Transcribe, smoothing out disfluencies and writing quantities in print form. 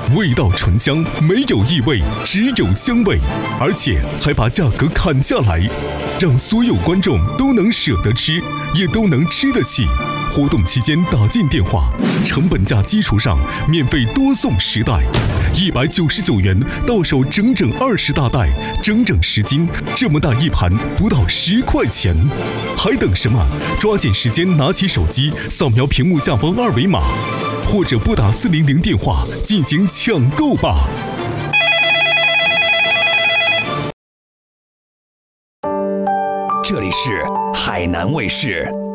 味道醇香，没有异味，只有香味，而且还把价格砍下来，让所有观众都能舍得吃，也都能吃得起。活动期间打进电话，成本价基础上免费多送10袋，199元到手整整20大袋，整整10斤，这么大一盘不到10块钱，还等什么？抓紧时间拿起手机，扫描屏幕下方2维码，或者拨打400电话进行抢购吧。 这里是海南卫视。